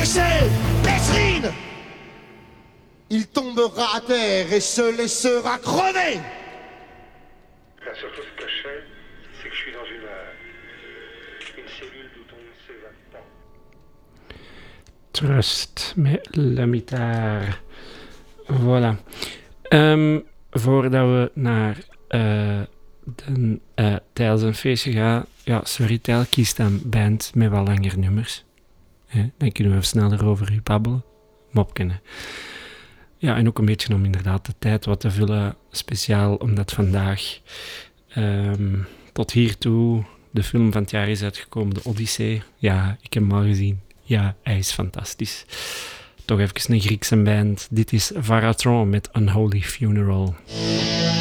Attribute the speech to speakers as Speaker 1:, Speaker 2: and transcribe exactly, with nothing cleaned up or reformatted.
Speaker 1: C'est Pesrine. Il tombera à terre et se laissera crever.
Speaker 2: La seule chose que je sais, c'est que je suis dans une, euh, une cellule d'où on ne s'évade pas.
Speaker 3: Trust met Lemitaar. Voilà. Um, voordat we naar uh, de, uh, Tijl zijn feestje gaan, ja, sorry Tijl, kies dan band met wat langer nummers. He, dan kunnen we even sneller over u babbelen. Mopkennen. Ja, en ook een beetje om inderdaad de tijd wat te vullen. Speciaal omdat vandaag um, tot hiertoe de film van het jaar is uitgekomen, de Odyssee. Ja, ik heb hem al gezien. Ja, hij is fantastisch. Toch even een Griekse band. Dit is Varatron met Unholy Funeral.